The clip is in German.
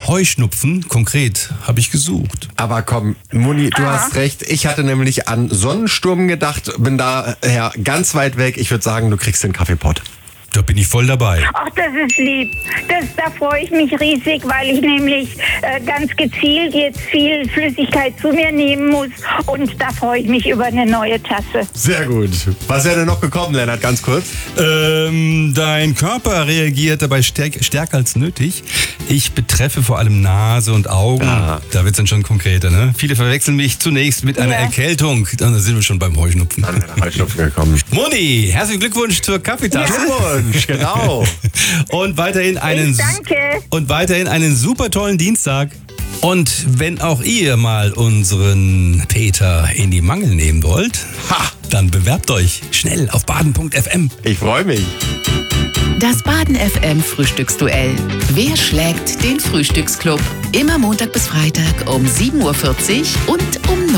Heuschnupfen, konkret, habe ich gesucht. Aber komm, Moni, du hast recht. Ich hatte nämlich an Sonnensturm gedacht, bin daher ganz weit weg. Ich würde sagen, du kriegst den Kaffeepott. Da bin ich voll dabei. Ach, das ist lieb. Da freue ich mich riesig, weil ich nämlich ganz gezielt jetzt viel Flüssigkeit zu mir nehmen muss. Und da freue ich mich über eine neue Tasse. Sehr gut. Was wäre denn noch gekommen, Lennart, ganz kurz? Dein Körper reagiert dabei stärker als nötig. Ich betreffe vor allem Nase und Augen. Ja. Da wird es dann schon konkreter, ne? Viele verwechseln mich zunächst mit einer Erkältung. Dann sind wir schon beim Heuschnupfen. Dann wäre der Heuschnupfen gekommen. Moni, herzlichen Glückwunsch zur Kaffeetasse. Glückwunsch, genau. Und weiterhin Danke. einen super tollen Dienstag. Und wenn auch ihr mal unseren Peter in die Mangel nehmen wollt, dann bewerbt euch schnell auf baden.fm. Ich freue mich. Das Baden FM Frühstücksduell. Wer schlägt den Frühstücksclub? Immer Montag bis Freitag um 7.40 Uhr und um 9 Uhr.